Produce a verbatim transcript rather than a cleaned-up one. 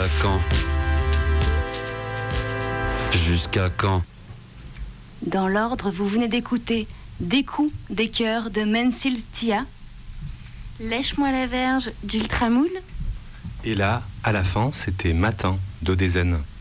Jusqu'à quand? Jusqu'à quand? Dans l'ordre, vous venez d'écouter Des coups, des cœurs de Mensil Tia, Lèche-moi la verge d'Ultramoule. Et là, à la fin, c'était Matin d'Odezen.